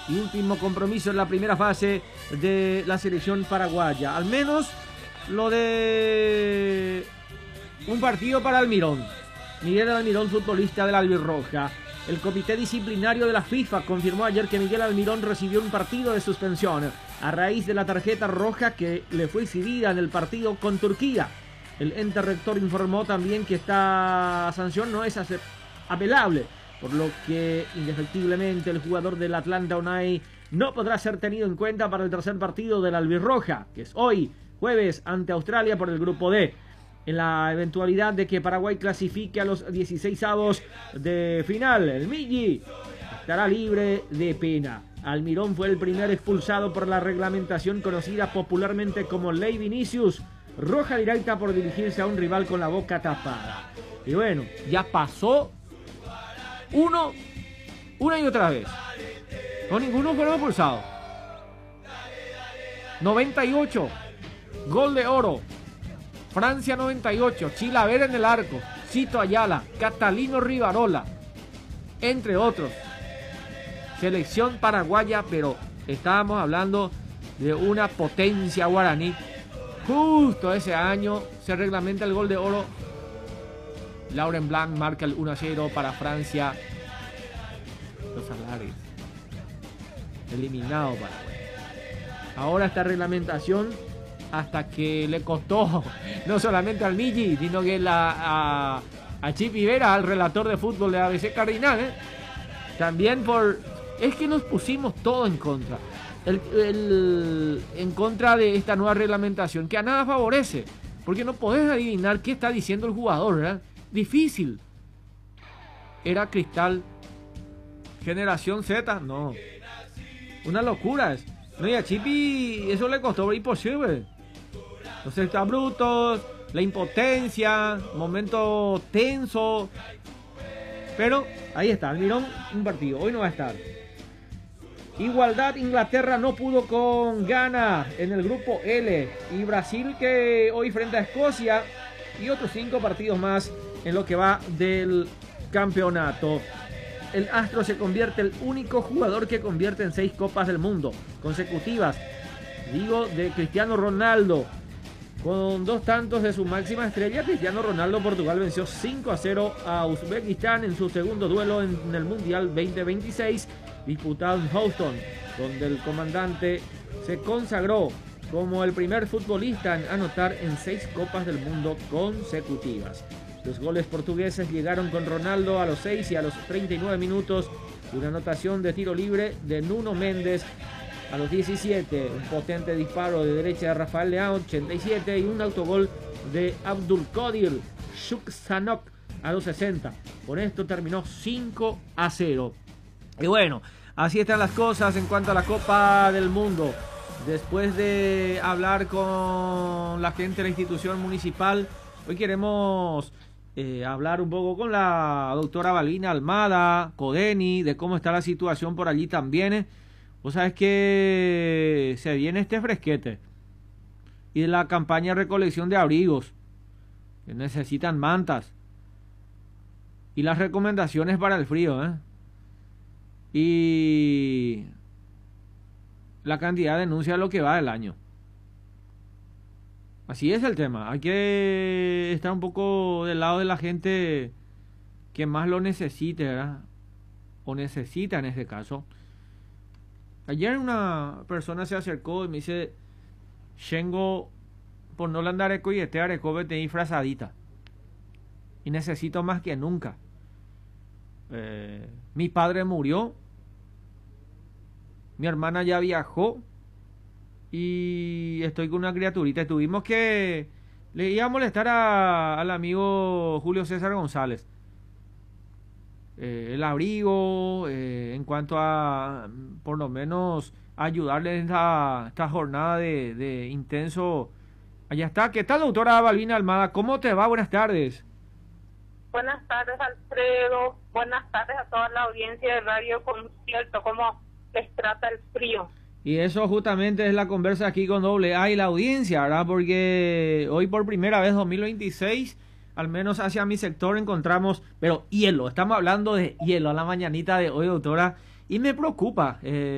y último compromiso en la primera fase de la selección paraguaya. Al menos lo de un partido para Almirón. Miguel Almirón, futbolista de la albirroja. El comité disciplinario de la FIFA confirmó ayer que Miguel Almirón recibió un partido de suspensión a raíz de la tarjeta roja que le fue exhibida en el partido con Turquía. El ente rector informó también que esta sanción no es apelable, por lo que indefectiblemente el jugador del Atlanta United no podrá ser tenido en cuenta para el tercer partido de la albirroja, que es hoy, jueves, ante Australia por el grupo D. En la eventualidad de que Paraguay clasifique a los 16avos de final, el Migi estará libre de pena. Almirón fue el primer expulsado por la reglamentación conocida popularmente como Ley Vinicius, roja directa por dirigirse a un rival con la boca tapada. Y bueno, ya pasó una y otra vez. No, ninguno fueron expulsados. 98, gol de oro. Francia 98, Chilaver en el arco, Cito Ayala, Catalino Rivarola, entre otros. Selección paraguaya, pero estábamos hablando de una potencia guaraní. Justo ese año se reglamenta el gol de oro. Laurent Blanc marca el 1-0 para Francia. Los Salares. Eliminado Paraguay. Ahora esta reglamentación, hasta que le costó no solamente al Migi, sino que a Chip Rivera, al relator de fútbol de ABC Cardinal, también es que nos pusimos todo en contra. En contra de esta nueva reglamentación, que a nada favorece, porque no podés adivinar qué está diciendo el jugador, ¿verdad? Difícil. Era Cristal Generación Z, no. Una locura es. No, y a Chipi eso le costó imposible. Los extrabrutos, la impotencia, momento tenso. Pero ahí está, Almirón, un partido. Hoy no va a estar. Igualdad, Inglaterra no pudo con Ghana en el grupo L. Y Brasil que hoy frente a Escocia. Y otros 5 partidos más en lo que va del campeonato. El Astro se convierte el único jugador que convierte en 6 Copas del Mundo consecutivas. Digo, de Cristiano Ronaldo. Con 2 tantos de su máxima estrella, Cristiano Ronaldo, Portugal venció 5-0 a Uzbekistán en su segundo duelo en el Mundial 2026, disputado en Houston, donde el comandante se consagró como el primer futbolista en anotar en 6 Copas del Mundo consecutivas. Los goles portugueses llegaron con Ronaldo a los 6 y a los 39 minutos, una anotación de tiro libre de Nuno Méndez a los 17, un potente disparo de derecha de Rafael Leao, 87, y un autogol de Abdulkadir Shuksanok a los 60. Con esto terminó 5-0. Y bueno, así están las cosas en cuanto a la Copa del Mundo. Después de hablar con la gente de la institución municipal, hoy queremos hablar un poco con la doctora Balbina Almada, Codeni, de cómo está la situación por allí también. Vos sabés que se viene este fresquete y de la campaña de recolección de abrigos que necesitan mantas y las recomendaciones para el frío, y la cantidad de denuncias de lo que va del año. Así es el tema. Hay que estar un poco del lado de la gente que más lo necesite, ¿verdad? O necesita en este caso. Ayer una persona se acercó y me dice: Shengo, por no andar eco y este areco vete disfrazadita. Y necesito más que nunca. Mi padre murió. Mi hermana ya viajó. Y estoy con una criaturita. Tuvimos que... Le iba a molestar al amigo Julio César González. El abrigo, en cuanto a por lo menos ayudarle en esta jornada de intenso. Allá está. ¿Qué tal, doctora Balbina Almada? ¿Cómo te va? Buenas tardes. Buenas tardes, Alfredo. Buenas tardes a toda la audiencia de Radio Concierto. ¿Cómo les trata el frío? Y eso justamente es la conversa aquí con AA y la audiencia, ¿verdad? Porque hoy por primera vez 2026, al menos hacia mi sector encontramos, pero hielo, estamos hablando de hielo a la mañanita de hoy, doctora, y me preocupa.